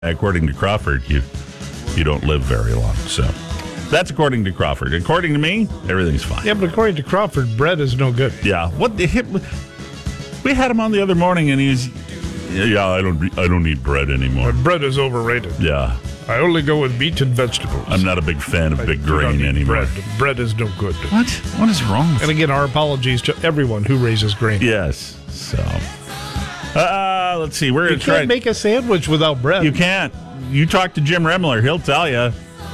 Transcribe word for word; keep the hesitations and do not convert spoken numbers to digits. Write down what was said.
according to Crawford, you you don't live very long. So that's according to Crawford. According to me, everything's fine. Yeah, but according to Crawford, bread is no good. Yeah. What the hip? We had him on the other morning, and he's yeah. I don't I don't eat bread anymore. But bread is overrated. Yeah. I only go with meat and vegetables. I'm not a big fan of I big do not grain eat anymore. Bread. bread is no good. What? What is wrong with And again, our apologies to everyone who raises grain. Yes. So, uh, let's see. We're You going to try. can't make a sandwich without bread. You can't. You talk to Jim Remler. He'll tell you.